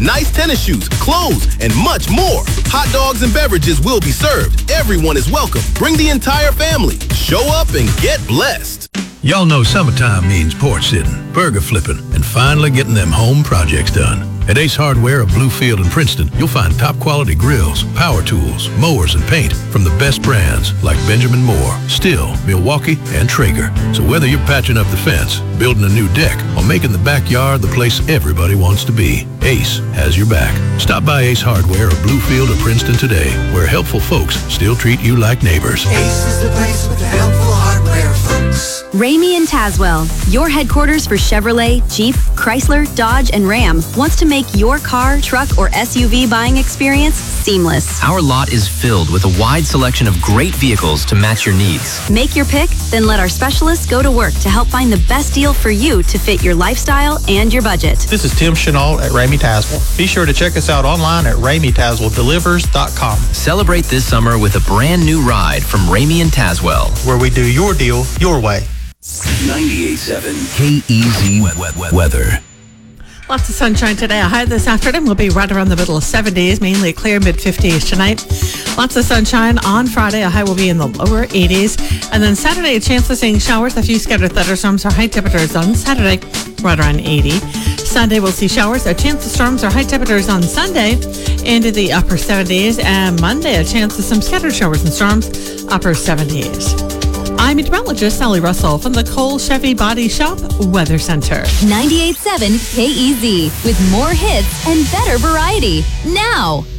nice tennis shoes, clothes, and much more. Hot dogs and beverages will be served. Everyone is welcome. Bring the entire family. Show up and get blessed. Y'all know summertime means porch sitting, burger flipping, and finally getting them home projects done. At Ace Hardware of Bluefield and Princeton, you'll find top quality grills, power tools, mowers, and paint from the best brands like Benjamin Moore, Stihl, Milwaukee, and Traeger. So whether you're patching up the fence, building a new deck, or making the backyard the place everybody wants to be, Ace has your back. Stop by Ace Hardware of Bluefield or Princeton today, where helpful folks still treat you like neighbors. Ace is the place with the helpful hardware, folks. Ramey and Tazwell, your headquarters for Chevrolet, Jeep, Chrysler, Dodge, and Ram, wants to make your car, truck, or SUV buying experience seamless. Our lot is filled with a wide selection of great vehicles to match your needs. Make your pick, then let our specialists go to work to help find the best deal for you to fit your lifestyle and your budget. This is Tim Chenault at Ramey Tazwell. Be sure to check us out online at RameyTazwellDelivers.com. Celebrate this summer with a brand new ride from Ramey and Tazwell, where we do your deal your way. 98.7 KEZ weather. Lots of sunshine today. A high this afternoon will be right around the middle of 70s, mainly clear mid-50s tonight. Lots of sunshine on Friday. A high will be in the lower 80s. And then Saturday, a chance of seeing showers, a few scattered thunderstorms. Our high temperatures on Saturday, right around 80. Sunday, we'll see showers, a chance of storms. Our high temperatures on Sunday into the upper 70s. And Monday, a chance of some scattered showers and storms, upper 70s. I'm meteorologist Sally Russell from the Cole Chevy Body Shop Weather Center. 98.7 KEZ with more hits and better variety now.